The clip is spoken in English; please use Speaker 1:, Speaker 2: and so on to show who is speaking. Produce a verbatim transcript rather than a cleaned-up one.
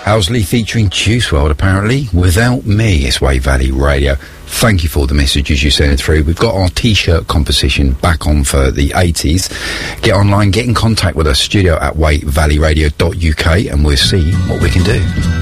Speaker 1: Owsley featuring Juice world, apparently. Without Me, it's Wave Valley Radio. Thank you for the messages you sent through. We've got our T-shirt composition back on for the eighties. Get online, get in contact with us, studio at wave valley radio dot U K, and we'll see what we can do.